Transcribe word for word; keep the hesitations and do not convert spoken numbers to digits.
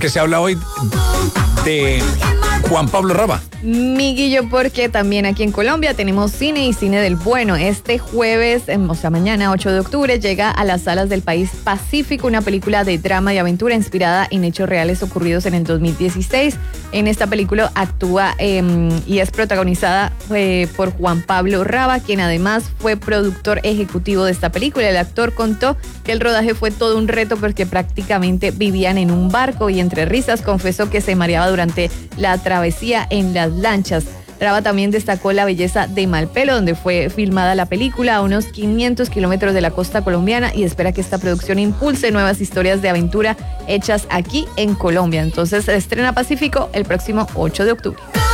porque se habla hoy de Juan Pablo Raba. Miguillo, porque también aquí en Colombia tenemos cine y cine del bueno. Este jueves, o sea, mañana, ocho de octubre, llega a las salas del país Pacífico una película de drama y aventura inspirada en hechos reales ocurridos en el dos mil dieciséis. En esta película actúa eh, y es protagonizada eh, por Juan Pablo Raba, quien además fue productor ejecutivo de esta película. El actor contó que el rodaje fue todo un reto porque prácticamente vivían en un barco y entre risas confesó que se mareaba durante la travesía en las lanchas. Raba también destacó la belleza de Malpelo, donde fue filmada la película a unos quinientos kilómetros de la costa colombiana, y espera que esta producción impulse nuevas historias de aventura hechas aquí en Colombia. Entonces se estrena Pacífico el próximo ocho de octubre.